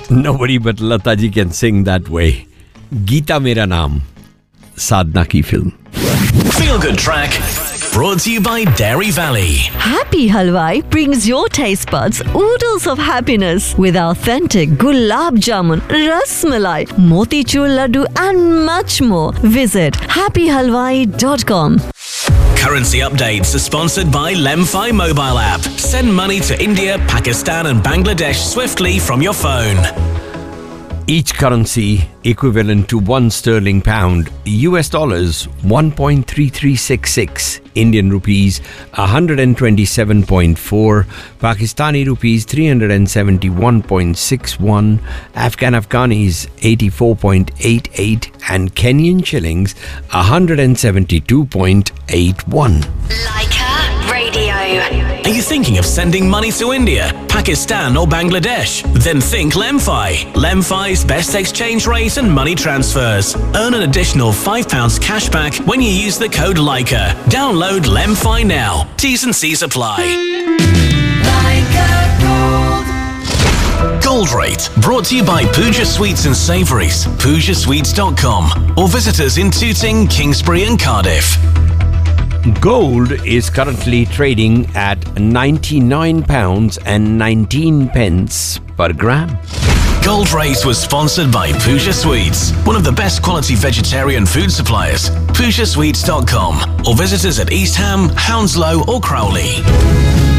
Nobody but Lata ji can sing that way. Geeta Mera Naam, Sadhna ki film. Feel Good Track, brought to you by Dairy Valley. Happy Halwai brings your taste buds oodles of happiness with authentic gulab jamun, ras malai, motichur laddu and much more. Visit happyhalwai.com. Currency updates are sponsored by Lemfi mobile app. Send money to India, Pakistan and Bangladesh swiftly from your phone. Each currency equivalent to £1 sterling pound, US dollars 1.3366, Indian rupees 127.4, Pakistani rupees 371.61, Afghanis 84.88 and Kenyan shillings 172.81. Leica Radio. Are you thinking of sending money to India, Pakistan or Bangladesh? Then think Lemfi. Lemfi's best exchange rate and money transfers. Earn an additional £5 cashback when you use the code Leica. Download Lemfi now. T's and C's apply. Gold Rate, brought to you by Pooja Sweets and Savouries, PoojaSweets.com, or visit us in Tooting, Kingsbury and Cardiff. Gold is currently trading at £99.19 per gram. Gold Rate was sponsored by Pooja Sweets, one of the best quality vegetarian food suppliers. PoojaSweets.com, or visit us at East Ham, Hounslow or Crowley.